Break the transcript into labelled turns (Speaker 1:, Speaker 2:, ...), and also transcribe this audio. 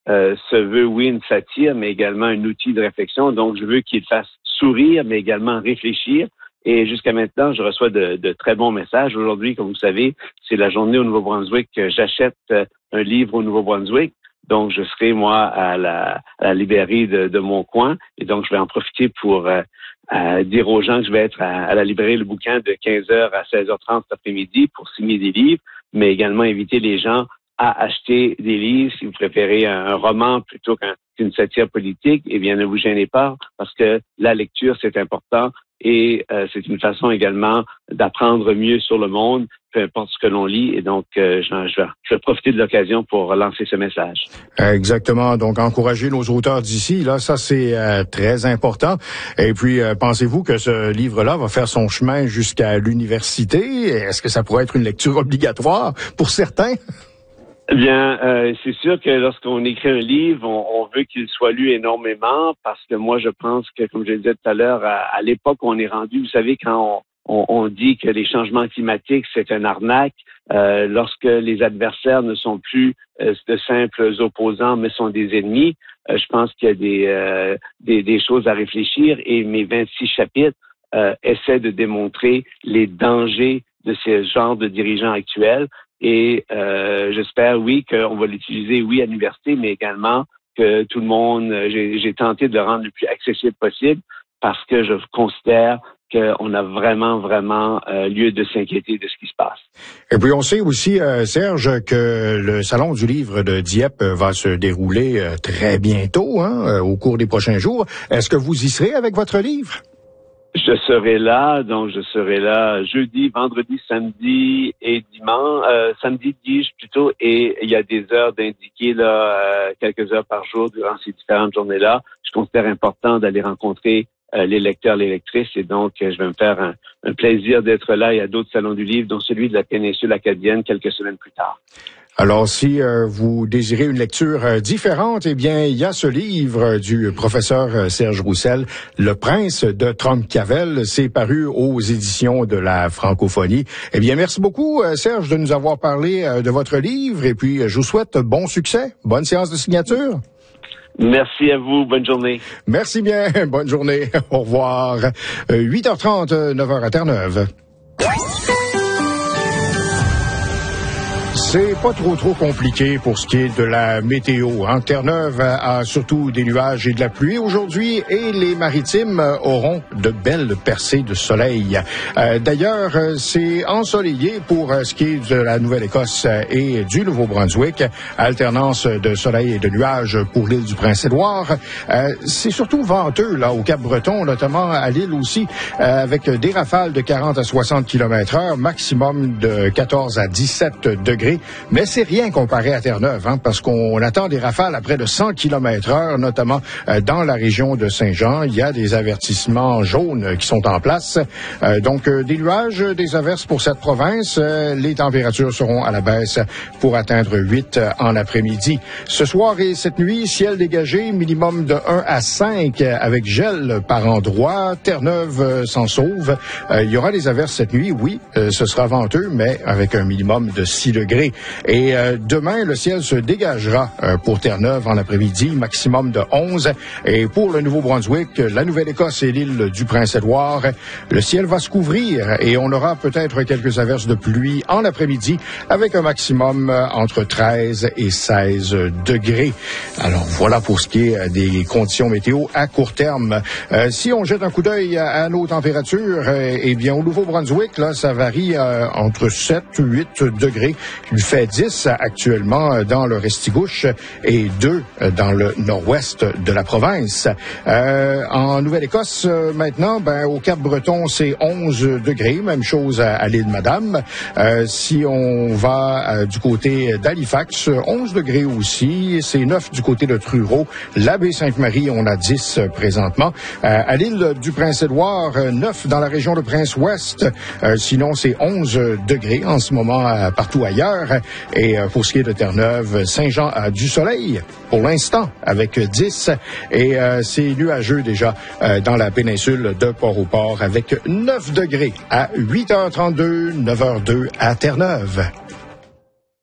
Speaker 1: se veut, oui, une satire, mais également un outil de réflexion. Donc, je veux qu'il fasse sourire, mais également réfléchir. Et jusqu'à maintenant, je reçois de très bons messages. Aujourd'hui, comme vous savez, c'est la journée au Nouveau-Brunswick que j'achète un livre au Nouveau-Brunswick. Donc, je serai, moi, à la librairie de mon coin. Et donc, je vais en profiter pour dire aux gens que je vais être à la librairie Le Bouquin de 15h à 16h30 cet après-midi pour signer des livres, mais également inviter les gens à acheter des livres. Si vous préférez un roman plutôt qu'une satire politique, eh bien, ne vous gênez pas, parce que la lecture, c'est important. Et c'est une façon également d'apprendre mieux sur le monde, peu importe ce que l'on lit. Et donc, je vais profiter de l'occasion pour lancer ce message.
Speaker 2: Exactement. Donc, encourager nos auteurs d'ici, là, ça, c'est très important. Et puis, pensez-vous que ce livre-là va faire son chemin jusqu'à l'université? Est-ce que ça pourrait être une lecture obligatoire pour certains?
Speaker 1: Eh bien, c'est sûr que lorsqu'on écrit un livre, on veut qu'il soit lu énormément, parce que moi, je pense que, comme je le disais tout à l'heure, à l'époque où on est rendu, vous savez, quand on dit que les changements climatiques, c'est une arnaque, lorsque les adversaires ne sont plus de simples opposants, mais sont des ennemis, je pense qu'il y a des choses à réfléchir, et mes 26 chapitres essaient de démontrer les dangers de ce genre de dirigeants actuels. Et j'espère, oui, qu'on va l'utiliser, oui, à l'université, mais également que tout le monde, j'ai tenté de le rendre le plus accessible possible, parce que je considère qu'on a vraiment lieu de s'inquiéter de ce qui se passe.
Speaker 2: Et puis on sait aussi, Serge, que le Salon du livre de Dieppe va se dérouler très bientôt, au cours des prochains jours. Est-ce que vous y serez avec votre livre?
Speaker 1: Je serai là, donc je serai là jeudi, vendredi, samedi et dimanche. Samedi, dis-je plutôt, et il y a des heures d'indiquer là, quelques heures par jour durant ces différentes journées-là. Je considère important d'aller rencontrer les lecteurs, les lectrices, et donc je vais me faire un plaisir d'être là. Il y a d'autres salons du livre, dont celui de la péninsule acadienne quelques semaines plus tard.
Speaker 2: Alors, si vous désirez une lecture différente, eh bien, il y a ce livre du professeur Serge Roussel, Le Prince de Trompe-Cavel. C'est paru aux éditions de la Francophonie. Eh bien, merci beaucoup, Serge, de nous avoir parlé de votre livre. Et puis, je vous souhaite bon succès. Bonne séance de signature.
Speaker 1: Merci à vous. Bonne journée.
Speaker 2: Merci bien. Bonne journée. Au revoir. 8h30, 9h à Terre-Neuve. C'est pas trop compliqué pour ce qui est de la météo. Terre-Neuve a surtout des nuages et de la pluie aujourd'hui, et les Maritimes auront de belles percées de soleil. D'ailleurs, c'est ensoleillé pour ce qui est de la Nouvelle-Écosse et du Nouveau-Brunswick. Alternance de soleil et de nuages pour l'île du Prince-Édouard. C'est surtout venteux là au Cap-Breton, notamment à l'île aussi, avec des rafales de 40 à 60 km/h, maximum de 14 à 17 degrés. Mais c'est rien comparé à Terre-Neuve, parce qu'on attend des rafales à près de 100 km/h, notamment dans la région de Saint-Jean. Il y a des avertissements jaunes qui sont en place. Donc, des nuages, des averses pour cette province. Les températures seront à la baisse pour atteindre 8 en après-midi. Ce soir et cette nuit, ciel dégagé, minimum de 1 à 5 avec gel par endroit. Terre-Neuve s'en sauve. Il y aura des averses cette nuit, oui. Ce sera venteux, mais avec un minimum de 6 degrés. Et demain, le ciel se dégagera pour Terre-Neuve en après-midi, maximum de 11. Et pour le Nouveau-Brunswick, la Nouvelle-Écosse et l'île du Prince-Édouard, le ciel va se couvrir et on aura peut-être quelques averses de pluie en après-midi avec un maximum entre 13 et 16 degrés. Alors voilà pour ce qui est des conditions météo à court terme. Si on jette un coup d'œil à nos températures, eh bien au Nouveau-Brunswick, là, ça varie entre 7 et 8 degrés. Il fait 10 actuellement dans le Restigouche et 2 dans le nord-ouest de la province. En Nouvelle-Écosse, maintenant, au Cap-Breton, c'est 11 degrés. Même chose à l'île Madame. Si on va du côté d'Halifax, 11 degrés aussi. C'est 9 du côté de Truro. La baie Sainte-Marie, on a 10 présentement. À l'île du Prince-Édouard, 9 dans la région de Prince-Ouest. Sinon, c'est 11 degrés en ce moment partout ailleurs. Et pour ce qui est de Terre-Neuve, Saint-Jean a du soleil pour l'instant avec 10. Et c'est nuageux déjà dans la péninsule de Port-au-Port avec 9 degrés à 8h32, 9h02 à Terre-Neuve.